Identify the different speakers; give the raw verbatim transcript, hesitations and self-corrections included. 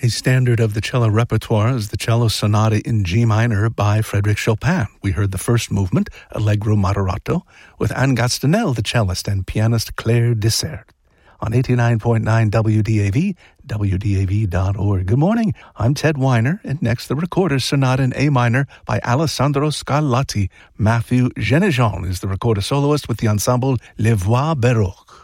Speaker 1: A standard of the cello repertoire is the Cello Sonata in G minor by Frédéric Chopin. We heard the first movement, Allegro Moderato, with Anne Gastineau, the cellist, and pianist Claire Dessert. On eighty-nine point nine W D A V, W D A V dot org. Good morning, I'm Ted Weiner, and next the Recorder's Sonata in A minor by Alessandro Scarlatti. Matthew Genejon is the recorder soloist with the ensemble Les Voix Baroques.